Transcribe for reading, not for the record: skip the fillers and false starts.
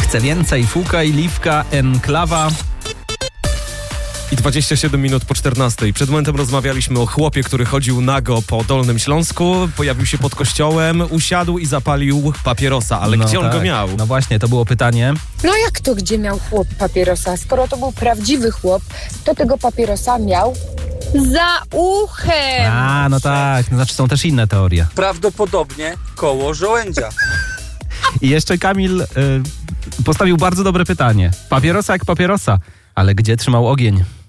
Chcę więcej. Fuka i Liwka, Enklawa. I 27 minut po 14. Przed momentem rozmawialiśmy o chłopie, który chodził nago po Dolnym Śląsku, pojawił się pod kościołem, usiadł i zapalił papierosa. Ale gdzie on go miał? No właśnie, to było pytanie. No jak to gdzie miał chłop papierosa? Skoro to był prawdziwy chłop, to tego papierosa miał za uchem. No tak, znaczy są też inne teorie. Prawdopodobnie koło żołędzia. I jeszcze Kamil postawił bardzo dobre pytanie. Papierosa jak papierosa, ale gdzie trzymał ogień?